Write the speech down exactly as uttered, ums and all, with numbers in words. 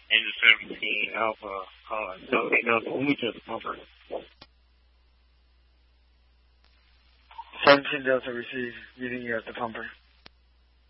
Engine seventeen Alpha, uh, Delta eight Delta, when we to the pumper. seventeen Delta receive, meeting you at the pumper.